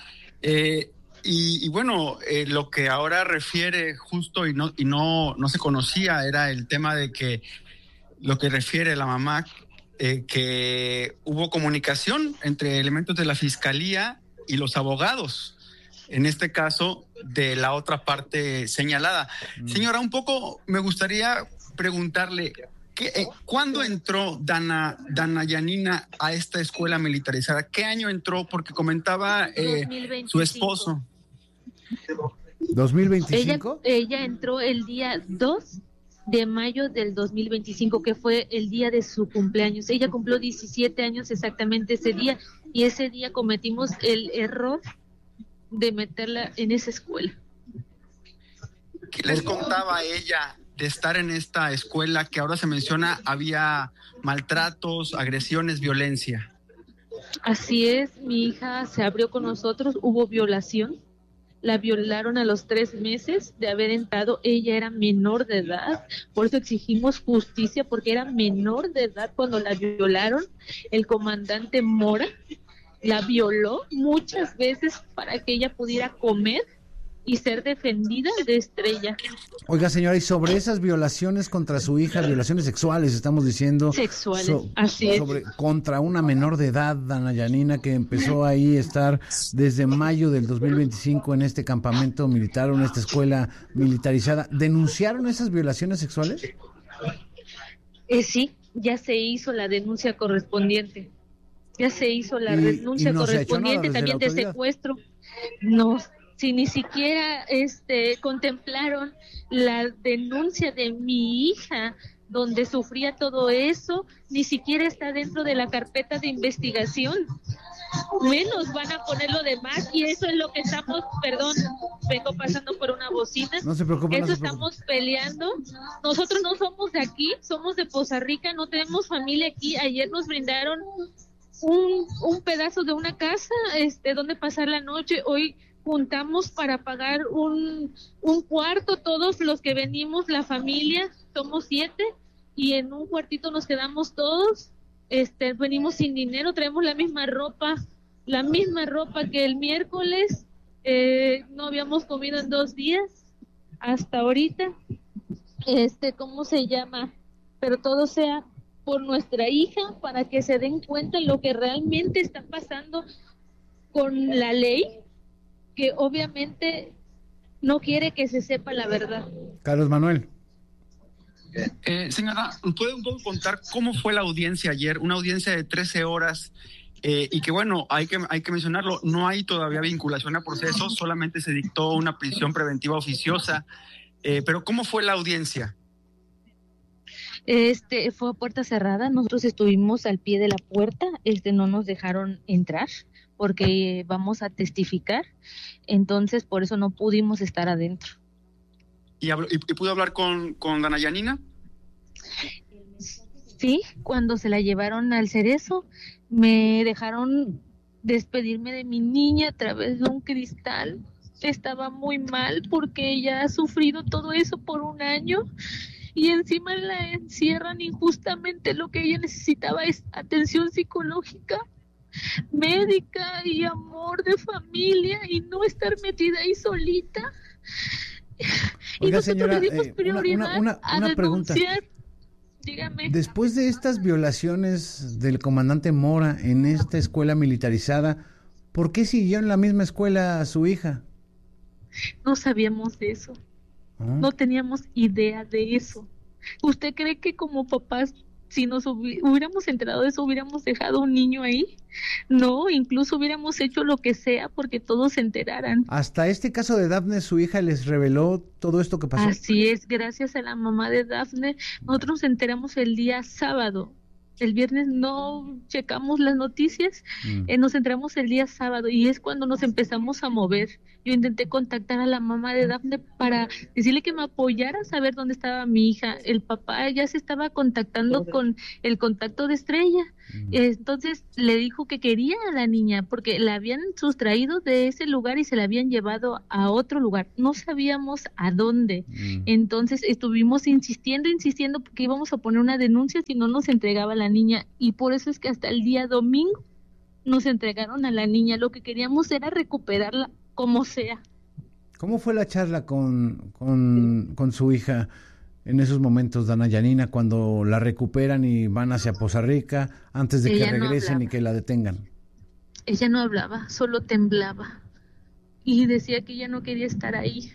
Y bueno, lo que ahora refiere justo y no se conocía era el tema de que lo que refiere la mamá, que hubo comunicación entre elementos de la fiscalía y los abogados, en este caso de la otra parte señalada. Señora, un poco me gustaría preguntarle, ¿cuándo entró Dana Yanina a esta escuela militarizada? ¿Qué año entró? Porque comentaba su esposo. ¿2025? Ella entró el día 2 de mayo del 2025, que fue el día de su cumpleaños. Ella cumplió 17 años exactamente ese día, y ese día cometimos el error de meterla en esa escuela. ¿Qué les contaba ella de estar en esta escuela que ahora se menciona había maltratos, agresiones, violencia? Así es, mi hija se abrió con nosotros, hubo violación, la violaron a los 3 meses de haber entrado, ella era menor de edad, por eso exigimos justicia, porque era menor de edad cuando la violaron. El comandante Mora la violó muchas veces para que ella pudiera comer y ser defendida de Estrella. Oiga, señora, y sobre esas violaciones contra su hija, violaciones sexuales, estamos diciendo. Sexuales, así es. Contra una menor de edad, Dana Yanina, que empezó ahí a estar desde mayo del 2025 en este campamento militar, o en esta escuela militarizada. ¿Denunciaron esas violaciones sexuales? Sí, ya se hizo la denuncia correspondiente. Ya se hizo la denuncia correspondiente también de secuestro. No, si ni siquiera contemplaron la denuncia de mi hija donde sufría todo eso, ni siquiera está dentro de la carpeta de investigación. Menos van a poner lo demás, y eso es lo que estamos, vengo pasando por una bocina. No se preocupe. Eso estamos peleando. Nosotros no somos de aquí, somos de Poza Rica, no tenemos familia aquí. Ayer nos brindaron un pedazo de una casa donde pasar la noche. Hoy juntamos para pagar un cuarto, todos los que venimos, la familia, somos 7, y en un cuartito nos quedamos todos. Venimos sin dinero, traemos la misma ropa que el miércoles. No habíamos comido en 2 días hasta ahorita. ¿Cómo se llama? Pero todo sea por nuestra hija, para que se den cuenta lo que realmente está pasando con la ley, que obviamente no quiere que se sepa la verdad. Carlos Manuel. Señora, ¿puede un poco contar cómo fue la audiencia ayer? Una audiencia de 13 horas, y que bueno, hay que mencionarlo, no hay todavía vinculación a proceso, solamente se dictó una prisión preventiva oficiosa, pero ¿cómo fue la audiencia? Fue a puerta cerrada, nosotros estuvimos al pie de la puerta, no nos dejaron entrar porque vamos a testificar, entonces por eso no pudimos estar adentro. ¿Y pudo hablar con Dana Yanina? Sí, cuando se la llevaron al Cerezo, me dejaron despedirme de mi niña a través de un cristal. Estaba muy mal porque ella ha sufrido todo eso por 1 año. Y encima la encierran injustamente. Lo que ella necesitaba es atención psicológica, médica y amor de familia, y no estar metida ahí solita. Y oiga, señora, le dimos prioridad una pregunta. Dígame. Después de estas violaciones del comandante Mora en esta escuela militarizada, ¿por qué siguió en la misma escuela a su hija? No sabíamos de eso. No teníamos idea de eso. ¿Usted cree que como papás, si nos hubiéramos enterado de eso, hubiéramos dejado un niño ahí? No, incluso hubiéramos hecho lo que sea porque todos se enteraran. Hasta este caso de Dafne, su hija les reveló todo esto que pasó. Así es, gracias a la mamá de Dafne, nosotros nos enteramos el día sábado. El viernes no checamos las noticias, nos enteramos el día sábado y es cuando nos empezamos a mover. Yo intenté contactar a la mamá de Dafne para decirle que me apoyara a saber dónde estaba mi hija. El papá ya se estaba contactando con el contacto de Estrella. Entonces le dijo que quería a la niña porque la habían sustraído de ese lugar y se la habían llevado a otro lugar. No sabíamos a dónde. Entonces estuvimos insistiendo porque íbamos a poner una denuncia si no nos entregaba la niña. Y por eso es que hasta el día domingo nos entregaron a la niña. Lo que queríamos era recuperarla como sea. ¿Cómo fue la charla con su hija en esos momentos, Dana Yanina, cuando la recuperan y van hacia Poza Rica, antes de que regresen y que la detengan? Ella no hablaba, solo temblaba. Y decía que ella no quería estar ahí.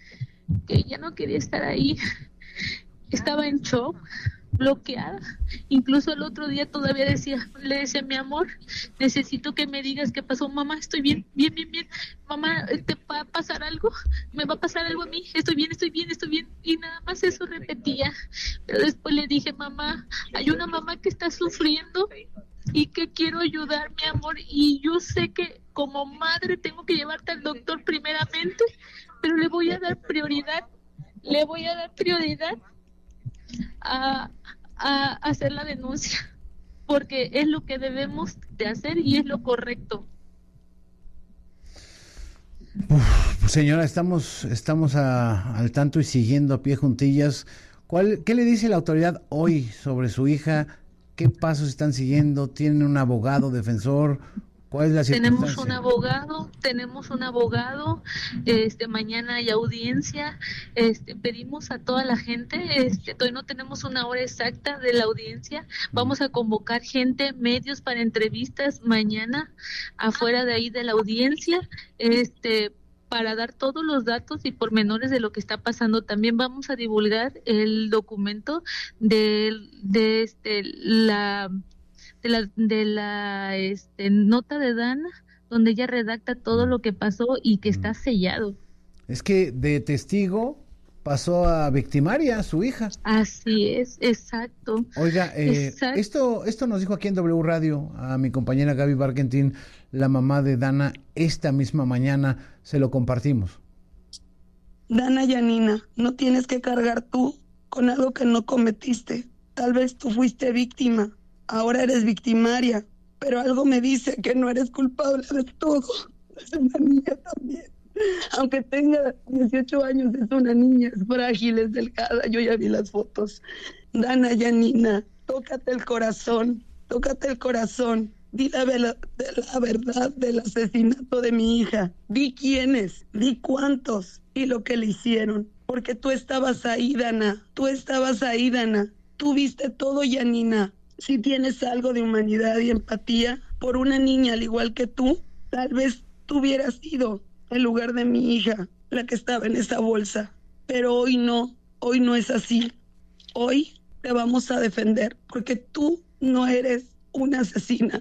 Estaba en shock, bloqueada. Incluso el otro día todavía le decía, mi amor, necesito que me digas qué pasó. Mamá, estoy bien. Mamá, ¿te va a pasar algo? ¿Me va a pasar algo a mí? Estoy bien. Y nada más eso repetía. Pero después le dije, mamá, hay una mamá que está sufriendo y que quiero ayudar, mi amor. Y yo sé que como madre tengo que llevarte al doctor primeramente, pero le voy a dar prioridad a hacer la denuncia, porque es lo que debemos de hacer y es lo correcto. Señora, estamos al tanto y siguiendo a pie juntillas. ¿Qué le dice la autoridad hoy sobre su hija? ¿Qué pasos están siguiendo? ¿Tienen un abogado defensor? ¿Cuál es la circunstancia? Tenemos un abogado, mañana hay audiencia, pedimos a toda la gente, todavía no tenemos una hora exacta de la audiencia, vamos a convocar gente, medios para entrevistas mañana afuera de ahí de la audiencia, para dar todos los datos y pormenores de lo que está pasando. También vamos a divulgar el documento de la nota de Dana, donde ella redacta todo lo que pasó y que está sellado. Es que de testigo pasó a victimaria, a su hija. Así es, exacto. Oiga, esto nos dijo aquí en W Radio a mi compañera Gaby Barkentin, la mamá de Dana, esta misma mañana. Se lo compartimos. Dana Yanina, no tienes que cargar tú con algo que no cometiste. Tal vez tú fuiste víctima. Ahora eres victimaria, pero algo me dice que no eres culpable de todo. Es una niña también. Aunque tenga 18 años, es una niña, es frágil, es delgada. Yo ya vi las fotos. Dana Yanina, tócate el corazón. Di la verdad del asesinato de mi hija. Di quiénes, di cuántos y lo que le hicieron. Porque tú estabas ahí, Dana. Tú viste todo, Yanina. Si tienes algo de humanidad y empatía por una niña al igual que tú, tal vez tú hubieras sido en lugar de mi hija, la que estaba en esa bolsa. Pero hoy no es así. Hoy te vamos a defender porque tú no eres una asesina.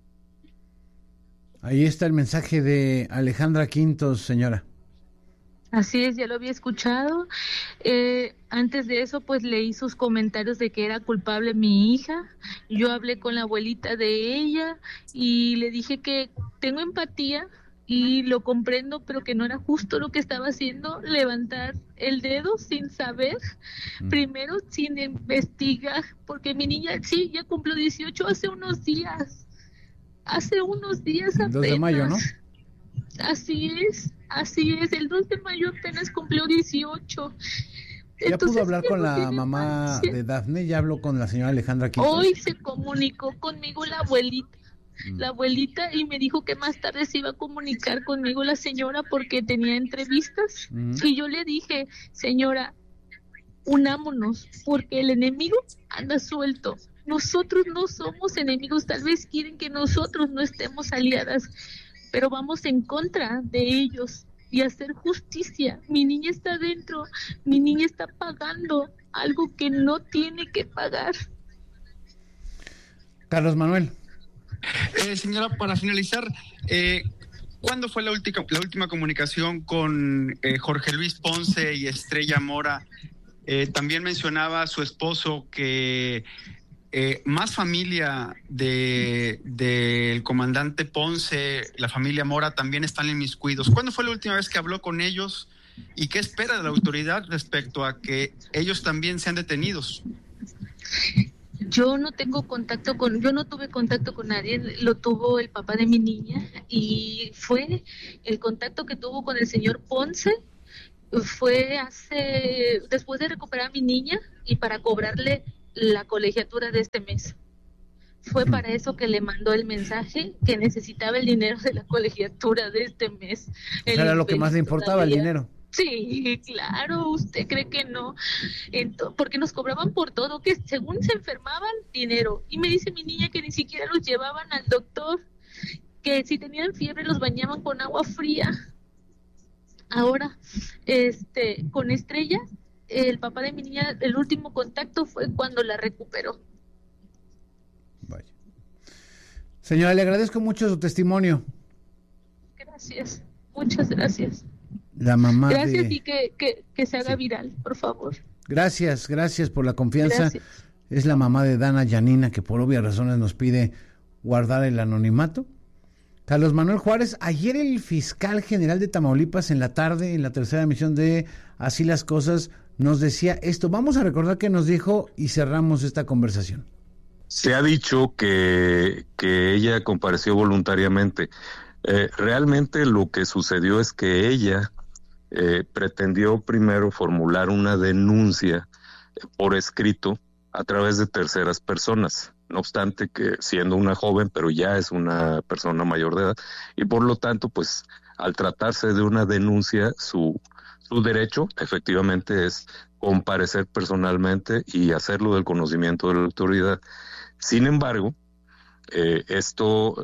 Ahí está el mensaje de Alejandra Quintos, señora. Así es, ya lo había escuchado. Antes de eso, pues leí sus comentarios de que era culpable mi hija. Yo hablé con la abuelita de ella y le dije que tengo empatía y lo comprendo, pero que no era justo lo que estaba haciendo, levantar el dedo sin saber, primero sin investigar, porque mi niña sí, ya cumplió 18 hace unos días apenas. El 2 de mayo, ¿no? Así es, el 2 de mayo apenas cumplió 18. ¿Ya entonces, pudo hablar con la mamá de Dafne? ¿Ya habló con la señora Alejandra Quintos? Hoy se comunicó conmigo la abuelita. la abuelita, y me dijo que más tarde se iba a comunicar conmigo la señora porque tenía entrevistas. Y yo le dije, señora, unámonos, porque el enemigo anda suelto. Nosotros no somos enemigos, tal vez quieren que nosotros no estemos aliadas, pero vamos en contra de ellos y hacer justicia. Mi niña está adentro, mi niña está pagando algo que no tiene que pagar. Carlos Manuel. Señora, para finalizar, ¿cuándo fue la última comunicación con Jorge Luis Ponce y Estrella Mora? También mencionaba a su esposo que más familia del comandante Ponce, la familia Mora, también están inmiscuidos. ¿Cuándo fue la última vez que habló con ellos y qué espera de la autoridad respecto a que ellos también sean detenidos? Yo no tuve contacto con nadie, lo tuvo el papá de mi niña, y fue el contacto que tuvo con el señor Ponce, fue después de recuperar a mi niña y para cobrarle la colegiatura de este mes. Fue para eso que le mandó el mensaje, que necesitaba el dinero de la colegiatura de este mes. Era lo que más le importaba, el dinero. Sí, claro, ¿usted cree que no? Porque nos cobraban por todo, que según se enfermaban, dinero. Y me dice mi niña que ni siquiera los llevaban al doctor, que si tenían fiebre los bañaban con agua fría. Ahora, con Estrella, el papá de mi niña, el último contacto fue cuando la recuperó. Vaya. Señora, le agradezco mucho su testimonio. Gracias, muchas gracias. La mamá gracias y que se haga viral, por favor. Gracias por la confianza. Gracias. Es la mamá de Dana Yanina, que por obvias razones nos pide guardar el anonimato. Carlos Manuel Juárez, ayer el fiscal general de Tamaulipas en la tarde, en la tercera emisión de Así las Cosas, nos decía esto. Vamos a recordar qué nos dijo y cerramos esta conversación. Se ha dicho que ella compareció voluntariamente. Realmente lo que sucedió es que ella pretendió primero formular una denuncia por escrito a través de terceras personas, no obstante que siendo una joven, pero ya es una persona mayor de edad, y por lo tanto, pues, al tratarse de una denuncia, su derecho efectivamente es comparecer personalmente y hacerlo del conocimiento de la autoridad. Sin embargo, esto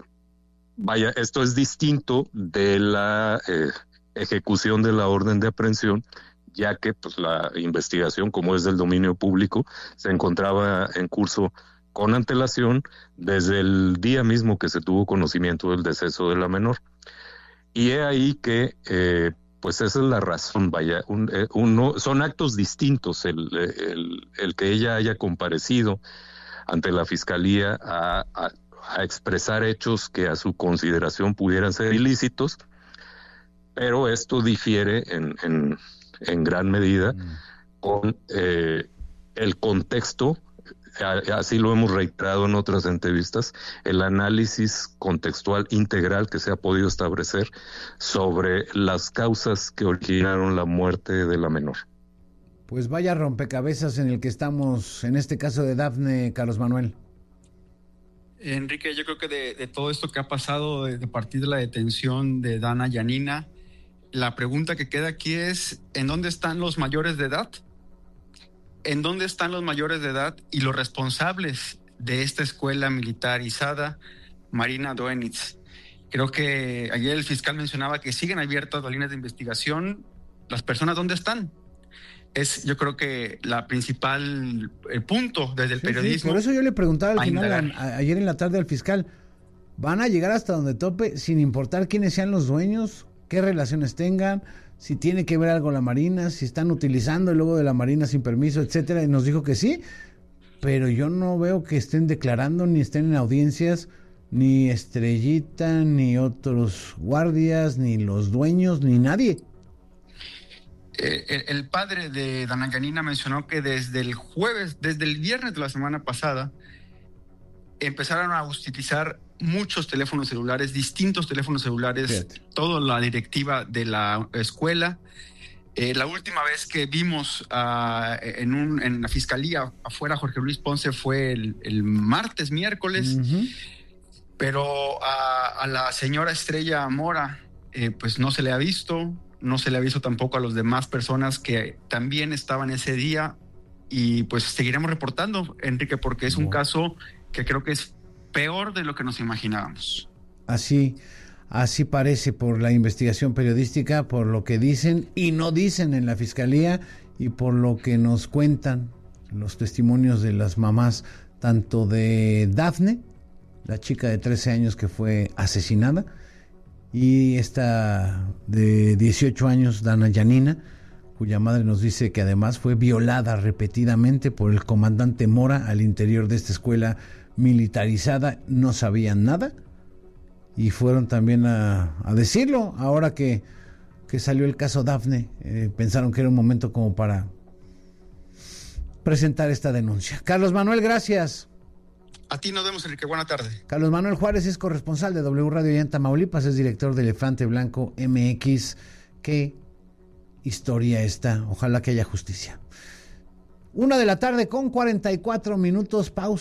es distinto de la ejecución de la orden de aprehensión, ya que pues la investigación, como es del dominio público, se encontraba en curso con antelación desde el día mismo que se tuvo conocimiento del deceso de la menor. Y he ahí que pues esa es la razón, son actos distintos el que ella haya comparecido ante la fiscalía a expresar hechos que a su consideración pudieran ser ilícitos, pero esto difiere en gran medida con el contexto, así lo hemos reiterado en otras entrevistas, el análisis contextual integral que se ha podido establecer sobre las causas que originaron la muerte de la menor. Pues vaya rompecabezas en el que estamos, en este caso de Dafne, Carlos Manuel. Enrique, yo creo que de todo esto que ha pasado a partir de la detención de Dana Yanina, la pregunta que queda aquí es, ¿en dónde están los mayores de edad? ¿En dónde están los mayores de edad y los responsables de esta escuela militarizada, Marina Doenitz? Creo que ayer el fiscal mencionaba que siguen abiertas las líneas de investigación. ¿Las personas dónde están? Es, yo creo que la principal punto desde el periodismo. Sí, por eso yo le preguntaba al final, ayer en la tarde al fiscal, ¿van a llegar hasta donde tope sin importar quiénes sean los dueños, qué relaciones tengan, si tiene que ver algo la Marina, si están utilizando el logo de la Marina sin permiso, etcétera? Y nos dijo que sí, pero yo no veo que estén declarando ni estén en audiencias ni Estrellita, ni otros guardias, ni los dueños, ni nadie. El padre de Dana Yanina mencionó que desde el viernes de la semana pasada, empezaron a utilizar muchos teléfonos celulares, distintos teléfonos celulares, fíjate, toda la directiva de la escuela. La última vez que vimos en la fiscalía afuera Jorge Luis Ponce fue el miércoles. Uh-huh. pero a la señora Estrella Mora pues no se le ha visto, no se le ha visto tampoco a las demás personas que también estaban ese día, y pues seguiremos reportando, Enrique, porque es un caso que creo que es peor de lo que nos imaginábamos. Así parece por la investigación periodística, por lo que dicen y no dicen en la fiscalía y por lo que nos cuentan los testimonios de las mamás, tanto de Dafne, la chica de 13 años que fue asesinada, y esta de 18 años, Dana Yanina, cuya madre nos dice que además fue violada repetidamente por el comandante Mora al interior de esta escuela militarizada. No sabían nada y fueron también a decirlo. Ahora que salió el caso Dafne, pensaron que era un momento como para presentar esta denuncia. Carlos Manuel, gracias. A ti nos vemos, Enrique. Buena tarde. Carlos Manuel Juárez es corresponsal de W Radio allá en Tamaulipas, es director de Elefante Blanco MX. Qué historia esta. Ojalá que haya justicia. 1:44 p.m, pausa.